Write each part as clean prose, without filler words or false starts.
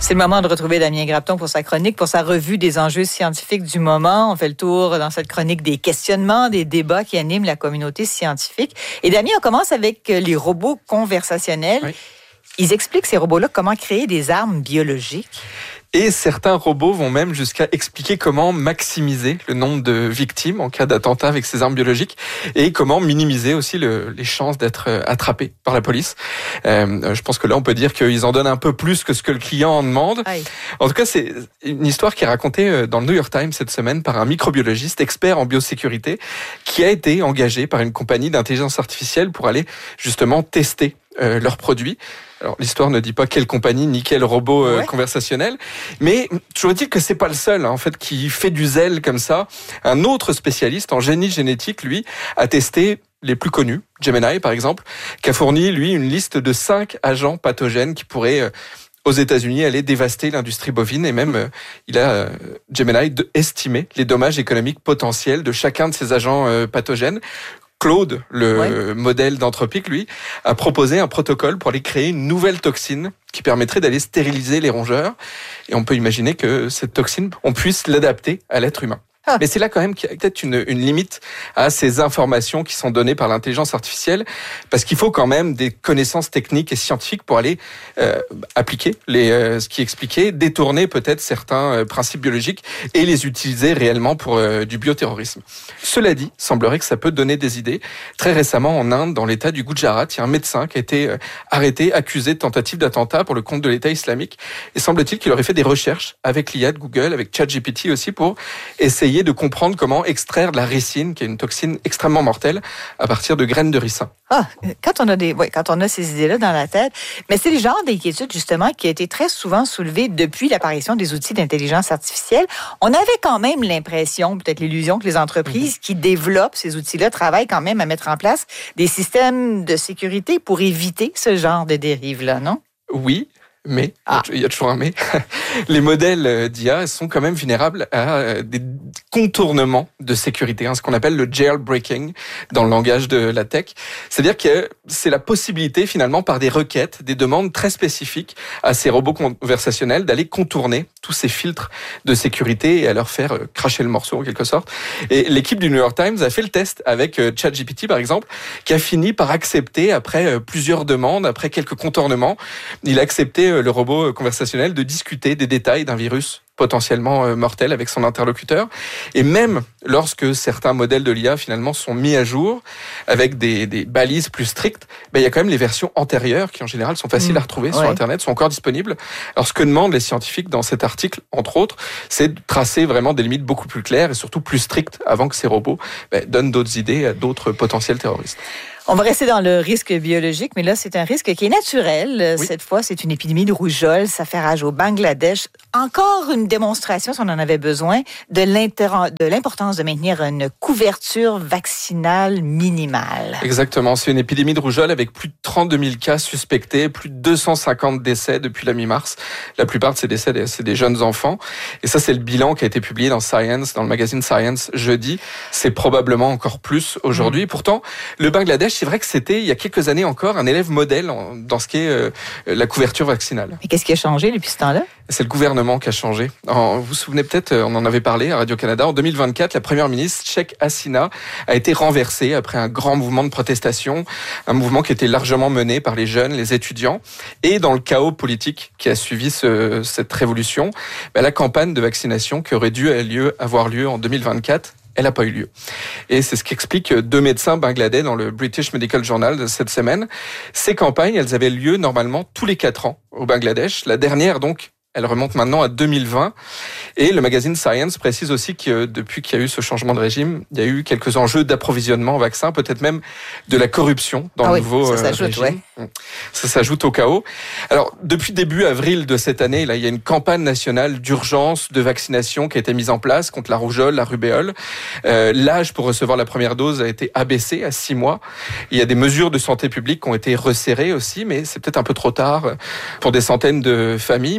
C'est le moment de retrouver Damien Grapton pour sa chronique, pour sa revue des enjeux scientifiques du moment. On fait le tour dans cette chronique des questionnements, des débats qui animent la communauté scientifique. Et Damien, on commence avec les robots conversationnels. Oui. Ils expliquent, ces robots-là, comment créer des armes biologiques. Et certains robots vont même jusqu'à expliquer comment maximiser le nombre de victimes en cas d'attentat avec ces armes biologiques et comment minimiser aussi les chances d'être attrapés par la police. Je pense que là, on peut dire qu'ils en donnent un peu plus que ce que le client en demande. Aïe. En tout cas, c'est une histoire qui est racontée dans le New York Times cette semaine par un microbiologiste expert en biosécurité qui a été engagé par une compagnie d'intelligence artificielle pour aller justement tester leurs produits. Alors, l'histoire ne dit pas quelle compagnie ni quel robot conversationnel, mais toujours est-il que c'est pas le seul, en fait, qui fait du zèle comme ça. Un autre spécialiste en génie génétique, lui, a testé les plus connus, Gemini par exemple, qui a fourni, lui, une liste de 5 agents pathogènes qui pourraient aux États-Unis aller dévaster l'industrie bovine, et même il a Gemini estimé les dommages économiques potentiels de chacun de ces agents pathogènes. Claude, le modèle d'Anthropic, lui, a proposé un protocole pour aller créer une nouvelle toxine qui permettrait d'aller stériliser les rongeurs. Et on peut imaginer que cette toxine, on puisse l'adapter à l'être humain. Ah. Mais c'est là quand même qu'il y a peut-être une limite à ces informations qui sont données par l'intelligence artificielle, parce qu'il faut quand même des connaissances techniques et scientifiques pour aller appliquer ce qui est expliqué, détourner peut-être certains principes biologiques et les utiliser réellement pour du bioterrorisme. Cela dit, semblerait que ça peut donner des idées. Très récemment, en Inde, dans l'état du Gujarat, il y a un médecin qui a été arrêté, accusé de tentative d'attentat pour le compte de l'État islamique. Et semble-t-il qu'il aurait fait des recherches avec l'IA de Google, avec ChatGPT aussi, pour essayer de comprendre comment extraire de la ricine, qui est une toxine extrêmement mortelle, à partir de graines de ricin. Ah, quand on a ces idées-là dans la tête, mais c'est le genre d'inquiétude, justement, qui a été très souvent soulevée depuis l'apparition des outils d'intelligence artificielle. On avait quand même l'impression, peut-être l'illusion, que les entreprises qui développent ces outils-là travaillent quand même à mettre en place des systèmes de sécurité pour éviter ce genre de dérive-là, non? Oui. Mais, il y a toujours un mais, les modèles d'IA sont quand même vulnérables à des contournements de sécurité, ce qu'on appelle le jailbreaking dans le langage de la tech. C'est-à-dire que c'est la possibilité finalement par des requêtes, des demandes très spécifiques à ces robots conversationnels d'aller contourner tous ces filtres de sécurité et à leur faire cracher le morceau en quelque sorte. Et l'équipe du New York Times a fait le test avec ChatGPT par exemple, qui a fini par accepter après plusieurs demandes, après quelques contournements, il a accepté le robot conversationnel de discuter des détails d'un virus potentiellement mortel avec son interlocuteur. Et même lorsque certains modèles de l'IA finalement sont mis à jour avec des balises plus strictes, il y a quand même les versions antérieures qui en général sont faciles à retrouver sur Internet, sont encore disponibles. Alors ce que demandent les scientifiques dans cet article, entre autres, c'est de tracer vraiment des limites beaucoup plus claires et surtout plus strictes avant que ces robots donnent d'autres idées à d'autres potentiels terroristes. On va rester dans le risque biologique, mais là, c'est un risque qui est naturel. Oui. Cette fois, c'est une épidémie de rougeole. Ça fait rage au Bangladesh. Encore une démonstration, si on en avait besoin, de l'importance de maintenir une couverture vaccinale minimale. Exactement. C'est une épidémie de rougeole avec plus de 32 000 cas suspectés, plus de 250 décès depuis la mi-mars. La plupart de ces décès, c'est des jeunes enfants. Et ça, c'est le bilan qui a été publié dans Science, dans le magazine Science, jeudi. C'est probablement encore plus aujourd'hui. Pourtant, le Bangladesh, c'est vrai que c'était, il y a quelques années encore, un élève modèle dans ce qui est la couverture vaccinale. Et qu'est-ce qui a changé depuis ce temps-là? C'est le gouvernement qui a changé. Vous vous souvenez peut-être, on en avait parlé à Radio-Canada, en 2024, la première ministre, Sheikh Hasina, a été renversée après un grand mouvement de protestation, un mouvement qui était largement mené par les jeunes, les étudiants, et dans le chaos politique qui a suivi cette révolution, la campagne de vaccination qui aurait dû avoir lieu en 2024, elle n'a pas eu lieu. Et c'est ce qu'expliquent 2 médecins bangladais dans le British Medical Journal de cette semaine. Ces campagnes, elles avaient lieu normalement tous les 4 ans au Bangladesh. La dernière, donc, elle remonte maintenant à 2020. Et le magazine Science précise aussi que depuis qu'il y a eu ce changement de régime, il y a eu quelques enjeux d'approvisionnement en vaccins, peut-être même de la corruption dans le nouveau régime. Ça s'ajoute au chaos. Alors, depuis début avril de cette année, là, il y a une campagne nationale d'urgence de vaccination qui a été mise en place contre la rougeole, la rubéole. L'âge pour recevoir la première dose a été abaissé à 6 mois. Il y a des mesures de santé publique qui ont été resserrées aussi, mais c'est peut-être un peu trop tard pour des centaines de familles. Mais on peut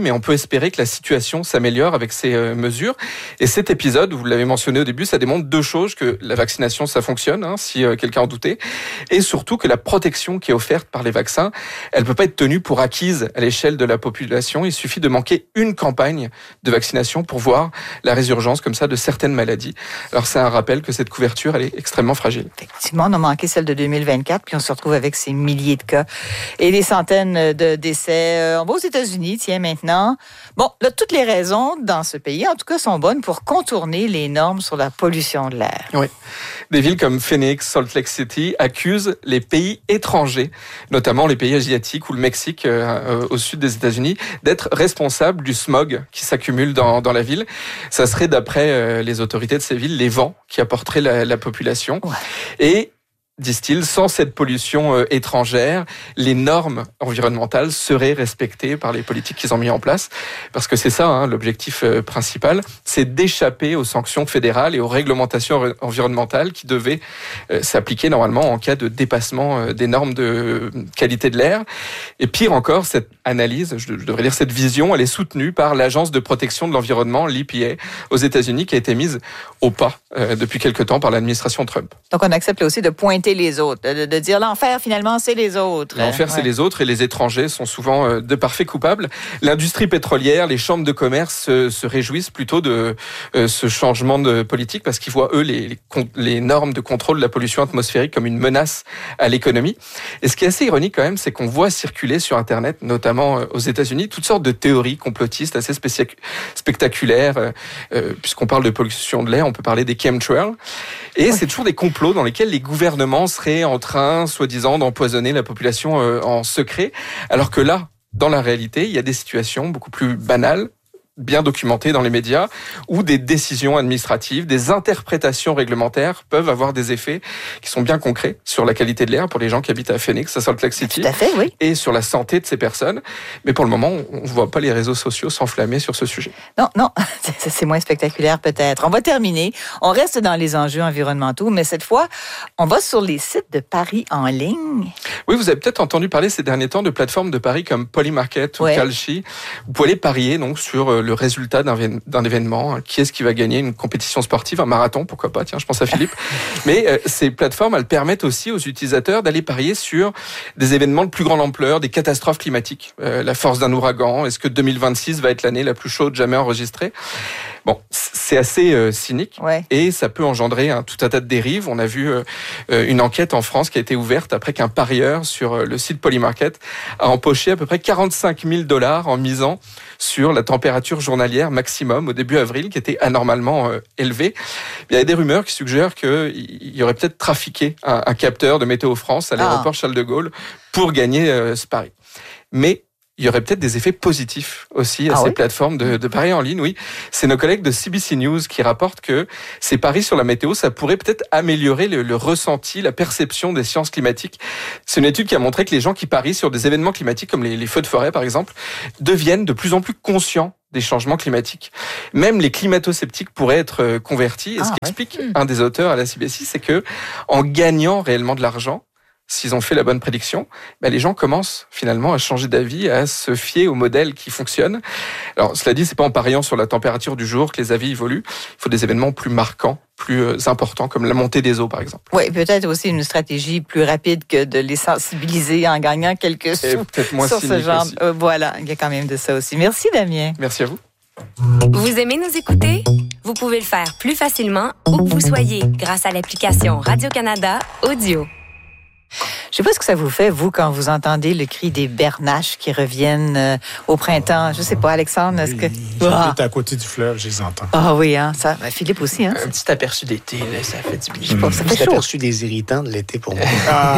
espérer que la situation s'améliore avec ces mesures. Et cet épisode, vous l'avez mentionné au début, ça démontre deux choses, que la vaccination, ça fonctionne, si quelqu'un en doutait, et surtout que la protection qui est offerte par les vaccins, elle peut pas être tenue pour acquise à l'échelle de la population. Il suffit de manquer une campagne de vaccination pour voir la résurgence comme ça de certaines maladies. Alors c'est un rappel que cette couverture, elle est extrêmement fragile. Effectivement, on a manqué celle de 2024, puis on se retrouve avec ces milliers de cas et des centaines de décès. On va aux États-Unis, maintenant. Bon, là, toutes les raisons dans ce pays, en tout cas, sont bonnes pour contourner les normes sur la pollution de l'air. Oui. Des villes comme Phoenix, Salt Lake City accusent les pays étrangers, notamment les pays asiatiques ou le Mexique au sud des États-Unis, d'être responsables du smog qui s'accumule dans la ville. Ça serait, d'après les autorités de ces villes, les vents qui apporteraient la population. Ouais. Et disent-ils, sans cette pollution étrangère, les normes environnementales seraient respectées par les politiques qu'ils ont mis en place. Parce que c'est ça, l'objectif principal, c'est d'échapper aux sanctions fédérales et aux réglementations environnementales qui devaient s'appliquer normalement en cas de dépassement des normes de qualité de l'air. Et pire encore, cette analyse, je devrais dire cette vision, elle est soutenue par l'Agence de protection de l'environnement, l'EPA, aux États-Unis, qui a été mise au pas depuis quelque temps par l'administration Trump. Donc on accepte aussi de pointer les autres, de dire l'enfer finalement c'est les autres. L'enfer c'est les autres et les étrangers sont souvent de parfaits coupables. L'industrie pétrolière, les chambres de commerce se réjouissent plutôt de ce changement de politique parce qu'ils voient eux les normes de contrôle de la pollution atmosphérique comme une menace à l'économie. Et ce qui est assez ironique quand même, c'est qu'on voit circuler sur Internet, notamment aux États-Unis, toutes sortes de théories complotistes assez spectaculaires. Puisqu'on parle de pollution de l'air, on peut parler des chemtrails. Et c'est toujours des complots dans lesquels les gouvernements seraient en train, soi-disant, d'empoisonner la population en secret. Alors que là, dans la réalité, il y a des situations beaucoup plus banales, bien documentées dans les médias, où des décisions administratives, des interprétations réglementaires peuvent avoir des effets qui sont bien concrets sur la qualité de l'air pour les gens qui habitent à Phoenix, à Salt Lake City, tout à fait, oui. Et sur la santé de ces personnes. Mais pour le moment, on ne voit pas les réseaux sociaux s'enflammer sur ce sujet. Non, c'est moins spectaculaire peut-être. On va terminer. On reste dans les enjeux environnementaux, mais cette fois, on va sur les sites de paris en ligne. Oui, vous avez peut-être entendu parler ces derniers temps de plateformes de paris comme Polymarket ou Kalshi. Vous pouvez aller parier donc sur le résultat d'un événement. Qui est-ce qui va gagner une compétition sportive, un marathon, pourquoi pas, tiens, je pense à Philippe. Mais ces plateformes, elles permettent aussi aux utilisateurs d'aller parier sur des événements de plus grande ampleur, des catastrophes climatiques, la force d'un ouragan, est-ce que 2026 va être l'année la plus chaude jamais enregistrée? Bon, c'est assez cynique et ça peut engendrer tout un tas de dérives. On a vu une enquête en France qui a été ouverte après qu'un parieur sur le site Polymarket a empoché à peu près $45,000 en misant sur la température journalière maximum au début avril qui était anormalement élevée. Il y a des rumeurs qui suggèrent qu'il y aurait peut-être trafiqué un capteur de Météo France à l'aéroport Charles de Gaulle pour gagner ce pari. Mais il y aurait peut-être des effets positifs aussi à ces plateformes de paris en ligne, oui. C'est nos collègues de CBC News qui rapportent que ces paris sur la météo, ça pourrait peut-être améliorer le ressenti, la perception des sciences climatiques. C'est une étude qui a montré que les gens qui parient sur des événements climatiques comme les feux de forêt, par exemple, deviennent de plus en plus conscients des changements climatiques. Même les climato-sceptiques pourraient être convertis. Et ce qu'explique un des auteurs à la CBC, c'est que en gagnant réellement de l'argent, s'ils ont fait la bonne prédiction, les gens commencent finalement à changer d'avis, à se fier au modèle qui fonctionne. Alors, cela dit, c'est pas en pariant sur la température du jour que les avis évoluent. Il faut des événements plus marquants, plus importants, comme la montée des eaux, par exemple. Oui, peut-être aussi une stratégie plus rapide que de les sensibiliser en gagnant quelques sous peut-être moins sur ce genre. Voilà, il y a quand même de ça aussi. Merci, Damien. Merci à vous. Vous aimez nous écouter? Vous pouvez le faire plus facilement où que vous soyez grâce à l'application Radio-Canada Audio. Je sais pas ce que ça vous fait, vous, quand vous entendez le cri des bernaches qui reviennent au printemps. Je sais pas, Alexandre, est-ce que... J'habite à côté du fleuve, je les entends. Ah oui, ça, Philippe aussi, Un petit aperçu d'été, là, ça fait du bien. Je sais pas, ça fait chaud. Aperçu des irritants de l'été pour moi.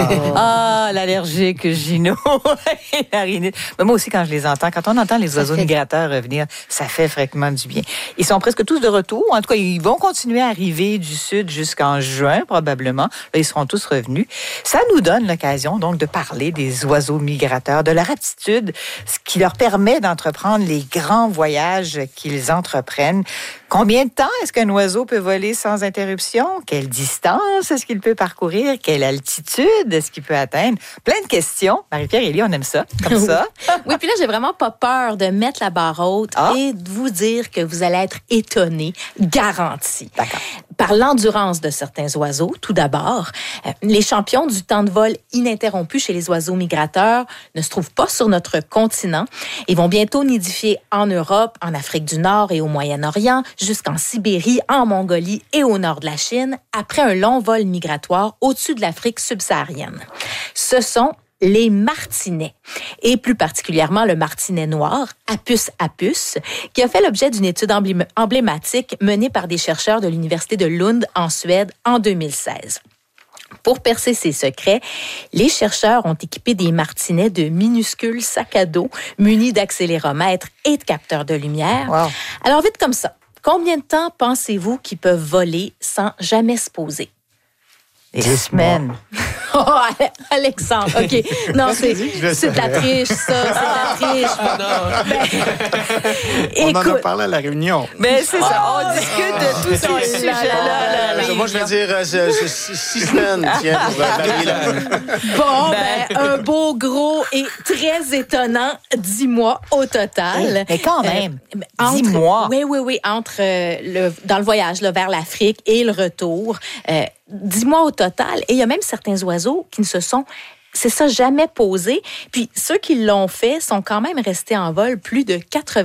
L'allergique Gino. Mais moi aussi, quand je les entends, quand on entend les oiseaux migrateurs revenir, ça fait fréquemment du bien. Ils sont presque tous de retour. En tout cas, ils vont continuer à arriver du sud jusqu'en juin, probablement. Là, ils seront tous revenus. Ça nous donne l'occasion, donc, de parler des oiseaux migrateurs, de leur aptitude, ce qui leur permet d'entreprendre les grands voyages qu'ils entreprennent. Combien de temps est-ce qu'un oiseau peut voler sans interruption? Quelle distance est-ce qu'il peut parcourir? Quelle altitude est-ce qu'il peut atteindre? Plein de questions. Marie-Pierre et Élie, on aime ça, comme ça. Oui, puis là, j'ai vraiment pas peur de mettre la barre haute et de vous dire que vous allez être étonnés, garanti. D'accord. Par l'endurance de certains oiseaux, tout d'abord. Les champions du temps de vol ininterrompu chez les oiseaux migrateurs ne se trouvent pas sur notre continent. Ils vont bientôt nidifier en Europe, en Afrique du Nord et au Moyen-Orient, jusqu'en Sibérie, en Mongolie et au nord de la Chine, après un long vol migratoire au-dessus de l'Afrique subsaharienne. Ce sont les martinets, et plus particulièrement le martinet noir, Apus apus, qui a fait l'objet d'une étude emblématique menée par des chercheurs de l'Université de Lund en Suède en 2016. Pour percer ces secrets, les chercheurs ont équipé des martinets de minuscules sacs à dos munis d'accéléromètres et de capteurs de lumière. Wow. Alors, vite comme ça, combien de temps pensez-vous qu'ils peuvent voler sans jamais se poser? Des semaines. Oh, Alexandre, OK. Non, c'est de la triche, ça. C'est de la triche. On en a parlé à la réunion. Mais c'est ça, on discute de tous ces sujets-là. Moi, je vais dire 6 semaines, tiens, pour varier la... Bon, un beau, gros et très étonnant 10 mois au total. Mais quand même, 10 10 mois. Oui, entre dans le voyage là, vers l'Afrique et le retour. 10 mois au total. Et il y a même certains oiseaux qui ne se sont, c'est ça, jamais posés. Puis ceux qui l'ont fait sont quand même restés en vol plus de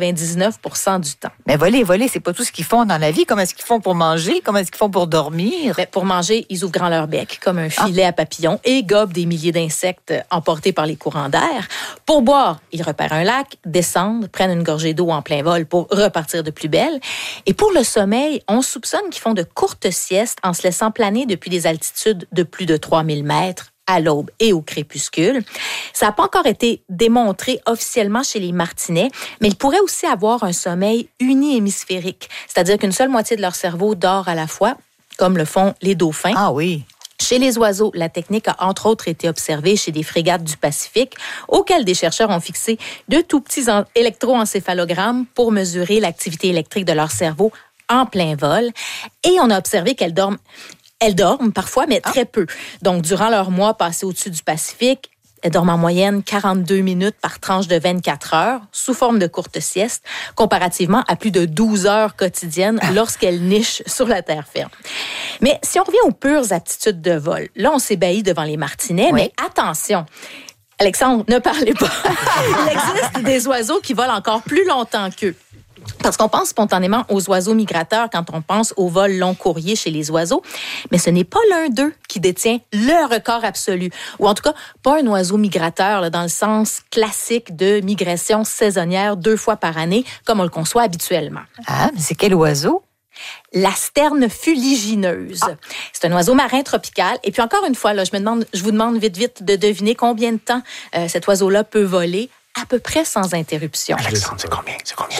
99% du temps. Mais voler, c'est pas tout ce qu'ils font dans la vie. Comment est-ce qu'ils font pour manger? Comment est-ce qu'ils font pour dormir? Ben, pour manger, ils ouvrent grand leur bec comme un filet à papillons et gobent des milliers d'insectes emportés par les courants d'air. Pour boire, ils repèrent un lac, descendent, prennent une gorgée d'eau en plein vol pour repartir de plus belle. Et pour le sommeil, on soupçonne qu'ils font de courtes siestes en se laissant planer depuis des altitudes de plus de 3000 mètres à l'aube et au crépuscule. Ça n'a pas encore été démontré officiellement chez les martinets, mais ils pourraient aussi avoir un sommeil unihémisphérique, c'est-à-dire qu'une seule moitié de leur cerveau dort à la fois, comme le font les dauphins. Ah oui. Chez les oiseaux, la technique a entre autres été observée chez des frégates du Pacifique, auxquelles des chercheurs ont fixé de tout petits électroencéphalogrammes pour mesurer l'activité électrique de leur cerveau en plein vol. Et on a observé qu'elles dorment parfois, mais très peu. Donc, durant leur mois passés au-dessus du Pacifique, elles dorment en moyenne 42 minutes par tranche de 24 heures, sous forme de courtes siestes, comparativement à plus de 12 heures quotidiennes lorsqu'elles nichent sur la terre ferme. Mais si on revient aux pures aptitudes de vol, là, on s'ébahit devant les martinets, oui. Mais attention, Alexandre, ne parlez pas. Il existe des oiseaux qui volent encore plus longtemps qu'eux. Parce qu'on pense spontanément aux oiseaux migrateurs quand on pense au vol long courrier chez les oiseaux, mais ce n'est pas l'un d'eux qui détient le record absolu, ou en tout cas pas un oiseau migrateur là, dans le sens classique de migration saisonnière 2 fois par année, comme on le conçoit habituellement. Ah, mais c'est quel oiseau? La sterne fuligineuse. C'est un oiseau marin tropical. Et puis encore une fois, là, je vous demande vite de deviner combien de temps cet oiseau-là peut voler. À peu près sans interruption. Alexandre, c'est combien?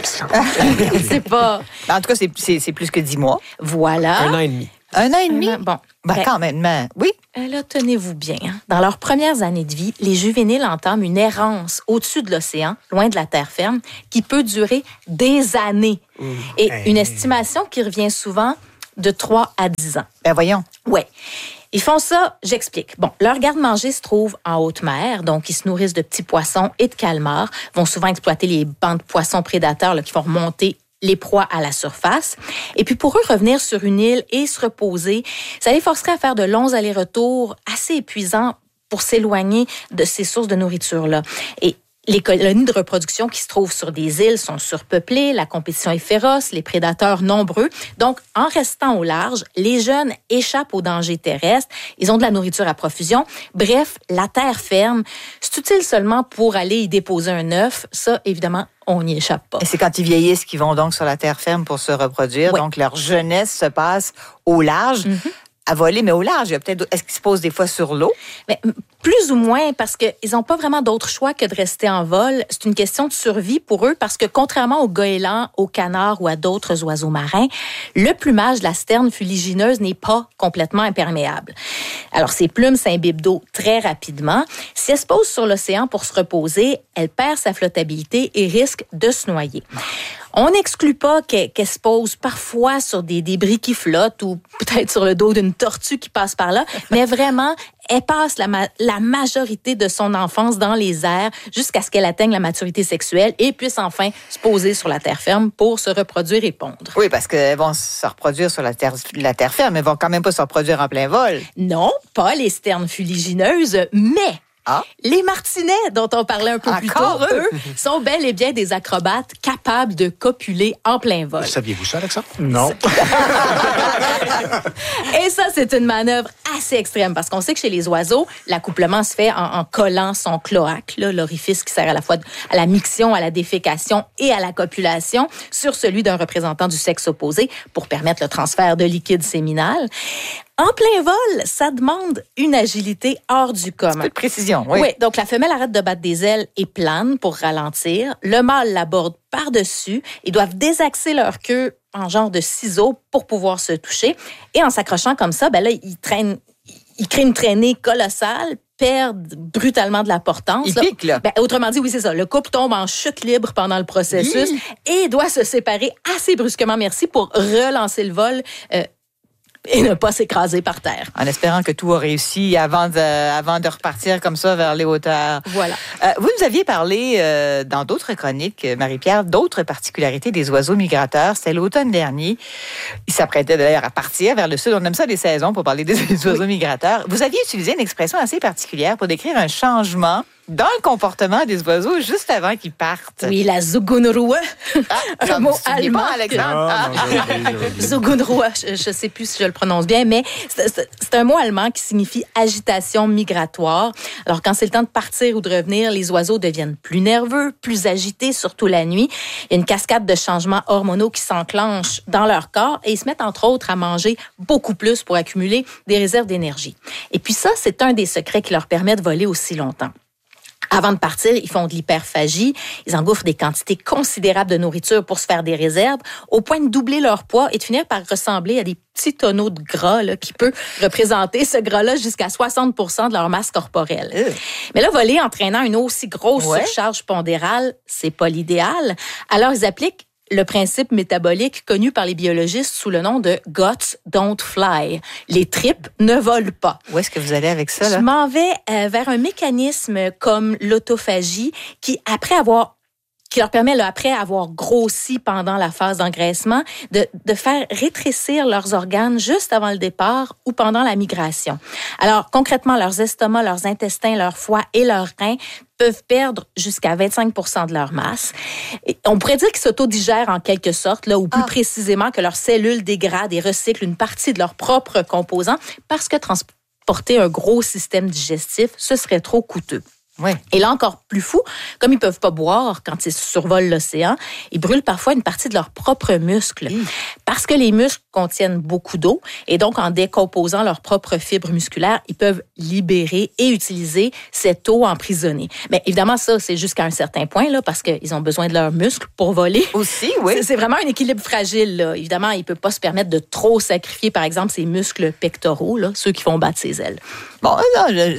C'est pas... En tout cas, c'est plus que 10 mois. Voilà. 1 an et demi. 1 an et demi? Bon. Quand même, oui. Là, tenez-vous bien. Dans leurs premières années de vie, les juvéniles entament une errance au-dessus de l'océan, loin de la terre ferme, qui peut durer des années. Et une estimation qui revient souvent de 3 à 10 ans. Ben voyons. Ouais. Ils font ça, j'explique. Bon, leur garde-manger se trouve en haute mer, donc ils se nourrissent de petits poissons et de calmars, vont souvent exploiter les bancs de poissons prédateurs là, qui vont remonter les proies à la surface. Et puis pour eux, revenir sur une île et se reposer, ça les forcerait à faire de longs allers-retours assez épuisants pour s'éloigner de ces sources de nourriture-là. Et les colonies de reproduction qui se trouvent sur des îles sont surpeuplées, la compétition est féroce, les prédateurs nombreux. Donc, en restant au large, les jeunes échappent aux dangers terrestres. Ils ont de la nourriture à profusion. Bref, la terre ferme, c'est utile seulement pour aller y déposer un œuf. Ça, évidemment, on n'y échappe pas. Et c'est quand ils vieillissent qu'ils vont donc sur la terre ferme pour se reproduire. Oui. Donc, leur jeunesse se passe au large. À voler, mais au large. Il y a peut-être, est-ce qu'ils se posent des fois sur l'eau? Mais plus ou moins, parce qu'ils n'ont pas vraiment d'autre choix que de rester en vol. C'est une question de survie pour eux, parce que contrairement aux goélands, aux canards ou à d'autres oiseaux marins, le plumage de la sterne fuligineuse n'est pas complètement imperméable. Alors, ses plumes s'imbibent d'eau très rapidement. Si elle se pose sur l'océan pour se reposer, elle perd sa flottabilité et risque de se noyer. On n'exclut pas qu'elle se pose parfois sur des débris qui flottent ou peut-être sur le dos d'une tortue qui passe par là, mais vraiment, elle passe la majorité de son enfance dans les airs jusqu'à ce qu'elle atteigne la maturité sexuelle et puisse enfin se poser sur la terre ferme pour se reproduire et pondre. Oui, parce qu'elles vont se reproduire sur la terre ferme, mais elles vont quand même pas se reproduire en plein vol. Non, pas les sternes fuligineuses, mais... Les martinets, dont on parlait un peu plus tôt, eux, sont bel et bien des acrobates capables de copuler en plein vol. Saviez-vous ça, Alexandre? Non. Et ça, c'est une manœuvre assez extrême parce qu'on sait que chez les oiseaux, l'accouplement se fait en collant son cloaque, là, l'orifice qui sert à la fois à la miction, à la défécation et à la copulation, sur celui d'un représentant du sexe opposé pour permettre le transfert de liquide séminal. En plein vol, ça demande une agilité hors du commun. Un peu de précision, oui. Oui, donc la femelle arrête de battre des ailes et plane pour ralentir. Le mâle l'aborde par-dessus. Ils doivent désaxer leur queue en genre de ciseaux pour pouvoir se toucher. Et en s'accrochant comme ça, ben là, ils créent une traînée colossale, perdent brutalement de la portance. Ils piquent, là. Ben, autrement dit, oui, c'est ça. Le couple tombe en chute libre pendant le processus et doit se séparer assez brusquement, pour relancer le vol et ne pas s'écraser par terre. En espérant que tout a réussi avant de repartir comme ça vers les hauteurs. Voilà. Vous nous aviez parlé dans d'autres chroniques, Marie-Pierre, d'autres particularités des oiseaux migrateurs. C'était l'automne dernier. Ils s'apprêtaient d'ailleurs à partir vers le sud. On aime ça les saisons pour parler des oiseaux migrateurs. Vous aviez utilisé une expression assez particulière pour décrire un changement dans le comportement des oiseaux juste avant qu'ils partent. Oui, la Zugunruhe. Un mot allemand. Pas, Alexandre. Zugunruhe, je ne sais plus si je le prononce bien, mais c'est un mot allemand qui signifie agitation migratoire. Alors, quand c'est le temps de partir ou de revenir, les oiseaux deviennent plus nerveux, plus agités, surtout la nuit. Il y a une cascade de changements hormonaux qui s'enclenchent dans leur corps et ils se mettent, entre autres, à manger beaucoup plus pour accumuler des réserves d'énergie. Et puis ça, c'est un des secrets qui leur permet de voler aussi longtemps. Avant de partir, ils font de l'hyperphagie. Ils engouffrent des quantités considérables de nourriture pour se faire des réserves, au point de doubler leur poids et de finir par ressembler à des petits tonneaux de gras là, qui peut représenter ce gras-là jusqu'à 60% de leur masse corporelle. Mais là, voler en traînant une aussi grosse surcharge pondérale, c'est pas l'idéal. Alors, ils appliquent le principe métabolique connu par les biologistes sous le nom de « guts don't fly ». Les tripes ne volent pas. Où est-ce que vous allez avec ça, là? Je m'en vais vers un mécanisme comme l'autophagie qui leur permet, là, après avoir grossi pendant la phase d'engraissement, de faire rétrécir leurs organes juste avant le départ ou pendant la migration. Alors, concrètement, leurs estomacs, leurs intestins, leur foie et leurs reins peuvent perdre jusqu'à 25% de leur masse. Et on pourrait dire qu'ils s'autodigèrent en quelque sorte, là, ou plus précisément que leurs cellules dégradent et recyclent une partie de leurs propres composants parce que transporter un gros système digestif, ce serait trop coûteux. Oui. Et là, encore plus fou, comme ils peuvent pas boire quand ils survolent l'océan, ils brûlent parfois une partie de leurs propres muscles. Parce que les muscles contiennent beaucoup d'eau et donc en décomposant leurs propres fibres musculaires, ils peuvent libérer et utiliser cette eau emprisonnée. Mais évidemment, ça, c'est jusqu'à un certain point, là, parce qu'ils ont besoin de leurs muscles pour voler. Aussi, oui. C'est vraiment un équilibre fragile, là. Évidemment, il peut pas se permettre de trop sacrifier, par exemple, ses muscles pectoraux, là, ceux qui font battre ses ailes. Bon, non,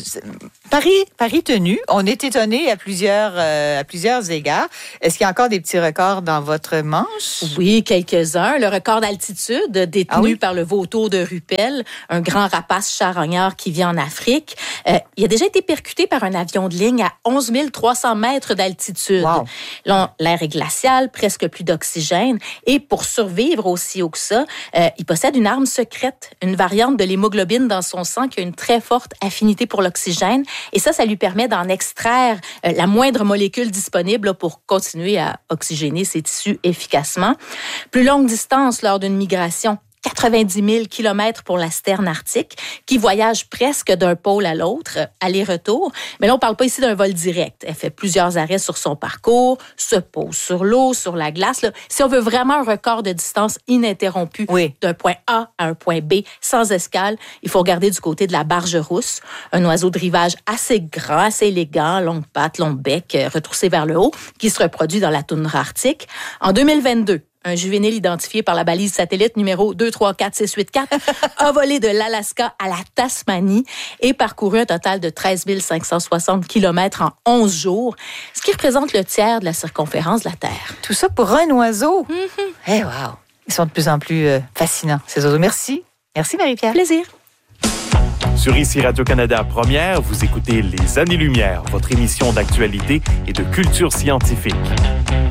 Paris tenu. On est étonné à plusieurs égards. Est-ce qu'il y a encore des petits records dans votre manche? Oui, quelques-uns. Le record d'altitude détenu par le vautour de Rupel, un grand rapace charognard qui vit en Afrique. Il a déjà été percuté par un avion de ligne à 11 300 mètres d'altitude. Wow. L'air est glacial, presque plus d'oxygène. Et pour survivre aussi haut que ça, il possède une arme secrète, une variante de l'hémoglobine dans son sang qui a une très forte affinité pour l'oxygène. Et ça lui permet d'en extraire la moindre molécule disponible là, pour continuer à oxygéner ses tissus efficacement. Plus longue distance lors d'une migration, 90 000 kilomètres pour la sterne arctique, qui voyage presque d'un pôle à l'autre, aller-retour. Mais là, on ne parle pas ici d'un vol direct. Elle fait plusieurs arrêts sur son parcours, se pose sur l'eau, sur la glace. Là. Si on veut vraiment un record de distance ininterrompu d'un point A à un point B, sans escale, il faut regarder du côté de la barge rousse, un oiseau de rivage assez grand, assez élégant, longue patte, long bec, retroussé vers le haut, qui se reproduit dans la toundra arctique. En 2022, un juvénile identifié par la balise satellite numéro 234684, a volé de l'Alaska à la Tasmanie et parcouru un total de 13 560 km en 11 jours, ce qui représente le tiers de la circonférence de la Terre. Tout ça pour un oiseau. Eh wow! Ils sont de plus en plus fascinants, ces oiseaux. Merci. Merci, Marie-Pierre. Plaisir. Sur ici Radio-Canada Première, vous écoutez Les Années-Lumière, votre émission d'actualité et de culture scientifique.